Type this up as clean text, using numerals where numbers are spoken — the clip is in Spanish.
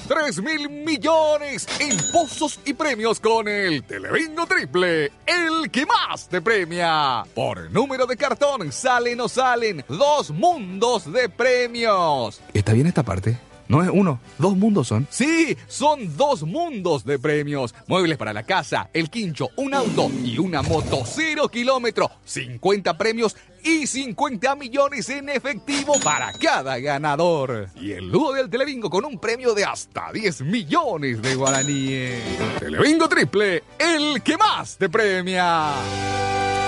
3.000 millones en pozos y premios con el Telebingo Triple, el que más te premia. Por número de cartón salen o salen 2 mundos de premios. ¿Está bien esta parte? No es uno, 2 mundos son. Sí, son 2 mundos de premios. Muebles para la casa, el quincho, un auto y una moto 0 kilómetro. 50 premios y 50 millones en efectivo para cada ganador. Y el Ludo del Telebingo con un premio de hasta 10 millones de guaraníes. Telebingo Triple, el que más te premia.